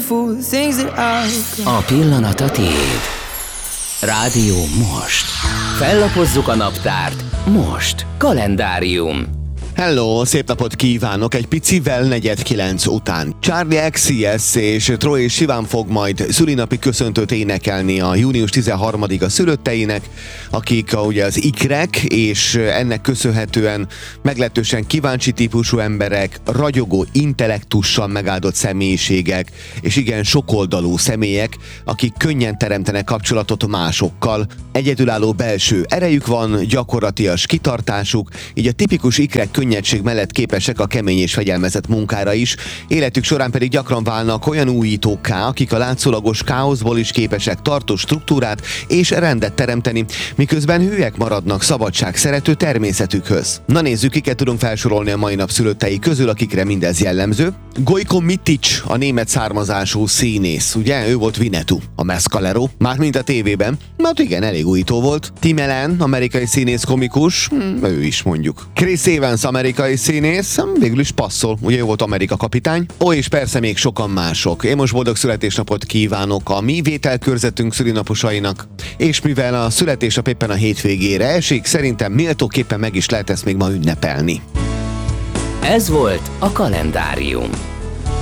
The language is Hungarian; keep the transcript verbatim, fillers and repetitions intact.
beautiful things that I... A pillanat a tiéd. Rádió most. Fellapozzuk a naptárt. Most. Kalendárium. Hello, szép napot kívánok! Egy picivel negyed kilenc után. Charli X C S és Troye Sivan fog majd szülinapi köszöntőt énekelni a június tizenharmadika szülötteinek, akik a, ugye az ikrek, és ennek köszönhetően meglehetősen kíváncsi típusú emberek, ragyogó intellektussal megáldott személyiségek, és igen sokoldalú személyek, akik könnyen teremtenek kapcsolatot másokkal. Egyedülálló belső erejük van, gyakorlatias kitartásuk, így a tipikus ikrek könnyedség mellett képesek a kemény és fegyelmezett munkára is, életük során pedig gyakran válnak olyan újítókká, akik a látszólagos káoszból is képesek tartós struktúrát és rendet teremteni, miközben hűek maradnak szabadság szerető természetükhöz. Na nézzük, kiket tudunk felsorolni a mai nap szülöttei közül, akikre mindez jellemző. Gojko Mitic, a német származású színész, ugye? Ő volt Winnetou, a Mescalero, mármint a tévében, mert igen, elég újító volt. Tim Allen, amerikai színész komikus, hm, ő is mondjuk. Chris Evans, amerikai színész, végül is passzol, ugye ő volt Amerika kapitány. Ó, és persze még sokan mások. Én most boldog születésnapot kívánok a mi vételkörzetünk szülinaposainak, és mivel a születésnap éppen a hétvégére esik, szerintem méltóképpen meg is lehet ezt még ma ünnepelni. Ez volt a Kalendárium.